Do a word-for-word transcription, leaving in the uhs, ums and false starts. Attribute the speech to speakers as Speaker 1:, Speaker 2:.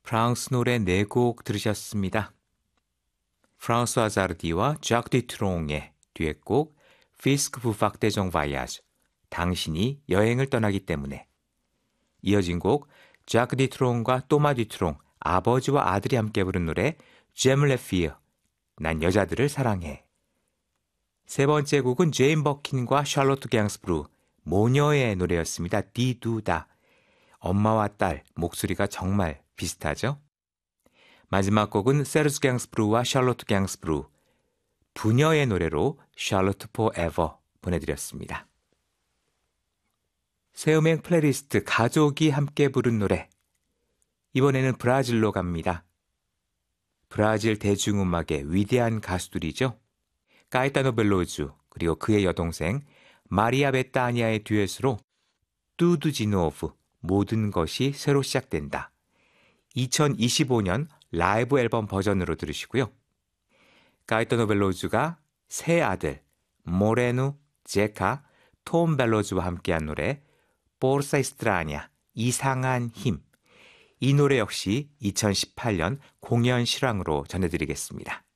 Speaker 1: 프랑스 노래 네 곡 들으셨습니다. 프랑스와 자르디와 ዣ크 디트롱의 듀엣곡 피스크 부팍 데정 바야즈, 당신이 여행을 떠나기 때문에. 이어진 곡 ዣ크 디트롱과 또마 디트롱, 아버지와 아들이 함께 부른 노래 제물레 피어, 난 여자들을 사랑해. 세 번째 곡은 제인 버킨과 샬로트 갱스브루, 모녀의 노래였습니다. 디두다. 엄마와 딸 목소리가 정말 비슷하죠? 마지막 곡은 세르스 갱스브루와 샬로트 갱스브루, 부녀의 노래로 샬로트 포에버 보내드렸습니다. 새 음악 플레이리스트 가족이 함께 부른 노래. 이번에는 브라질로 갑니다. 브라질 대중음악의 위대한 가수들이죠. 까이타노 벨로주 그리고 그의 여동생 마리아 베타니아의 듀엣으로 뚜두 지노브, 모든 것이 새로 시작된다. 이천이십오 년 라이브 앨범 버전으로 들으시고요. 까이타노 벨로주가 새 아들 모레누, 제카, 톰 벨로주와 함께한 노래 포르사 이스트라냐, 이상한 힘. 이 노래 역시 이천십팔 년 공연 실황으로 전해드리겠습니다.